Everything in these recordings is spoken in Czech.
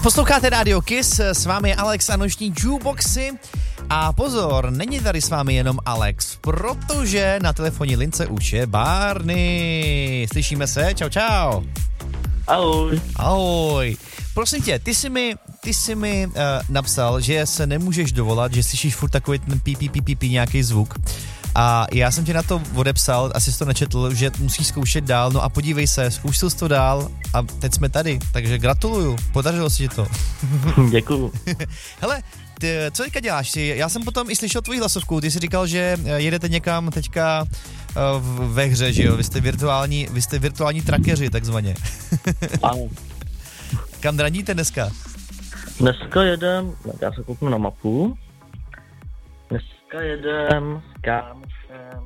Posloucháte Radio Kiss, s vámi je Alex a noční jukeboxy. A pozor, není tady s vámi jenom Alex, protože na telefonní lince už je Barney. Slyšíme se? Čau, čau. Ahoj. Ahoj. Prosím tě, ty jsi mi napsal, že se nemůžeš dovolat, že slyšíš furt takový ten pí nějaký zvuk. A já jsem ti na to odepsal, asi jsi to nečetl, že musíš zkoušet dál, no a podívej se, zkoušel jsi to dál a teď jsme tady, takže gratuluju, podařilo se ti to. Děkuju. Hele, co teďka děláš? Já jsem potom i slyšel tvoji hlasovku, ty jsi říkal, že jedete někam teďka ve hře, že jo? Vy jste virtuální trakeři, takzvaně. Ano. Kam draníte dneska? Dneska jedem, já se kouknu na mapu. Dneska jedem s kámošem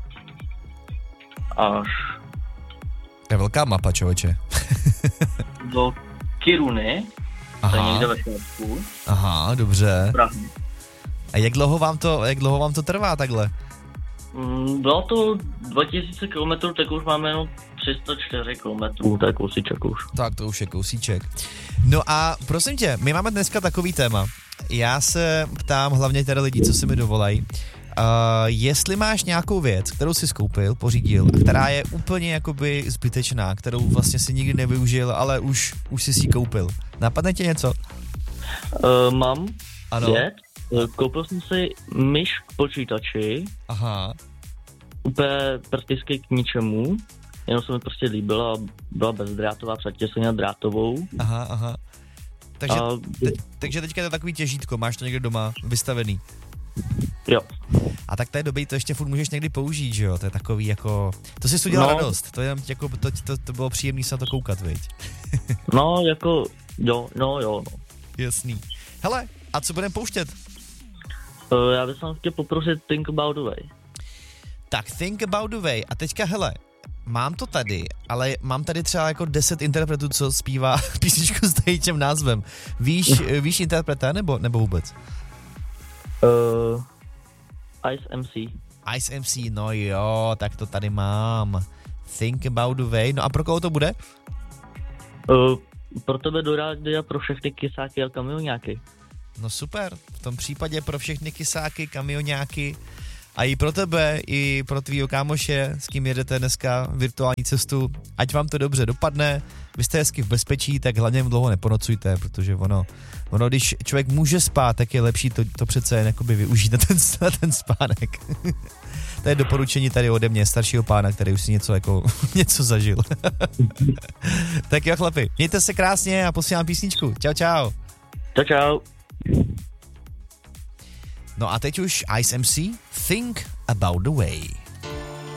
až To je velká mapa, člověče. do Kiruny, to je někde ve Švédsku. Aha, dobře. Prahy. A jak dlouho vám to trvá takhle? Bylo to 2000 km, tak už máme jenom 304 km, to je kousíček už. Tak to už je kousíček. No a prosím tě, my máme dneska takový téma. Já se ptám hlavně teda lidí, co si mi dovolají. Jestli máš nějakou věc, kterou jsi skoupil, pořídil, a která je úplně jakoby zbytečná, kterou vlastně si nikdy nevyužil, ale už jsi si koupil. Napadne tě něco? Mám věc. Koupil jsem si myš k počítači. Aha. Úplně prakticky k ničemu. Jenom se mi prostě líbila, byla bezdrátová, předtím jsem měl drátovou. Aha. Takže teďka je to takový těžítko, máš to někde doma vystavený. Jo. A tak té doby to ještě furt můžeš někdy použít, že jo? To je takový jako... To jsi udělal radost. To je jako, to bylo příjemný se na to koukat, viď? No, jako... Jo. Jasný. Hele, a co budeme pouštět? Já bych chtěl poprosit Think About the Way. Tak Think About the Way. A teďka, hele, mám to tady, ale mám tady třeba jako 10 interpretů, co zpívá písničku s tím názvem. Víš interpreta nebo vůbec? Ice MC. Ice MC, no jo, tak to tady mám. Think About the Way. No a pro koho to bude? Pro tebe do rádia, pro všechny kysáky a kamioňáky. No super, v tom případě pro všechny kysáky, kamioňáky a i pro tebe, i pro tvýho kámoše, s kým jedete dneska virtuální cestu, ať vám to dobře dopadne, vy jste hezky v bezpečí, tak hlavně dlouho neponocujte, protože ono, když člověk může spát, tak je lepší to přece jen jakoby využít na ten spánek. To je doporučení tady ode mě, staršího pána, který už si něco zažil. Tak jo, chlapi, mějte se krásně a posílám písničku. Čau, čau. Čau. No a teď už Ice MC, Think About the Way.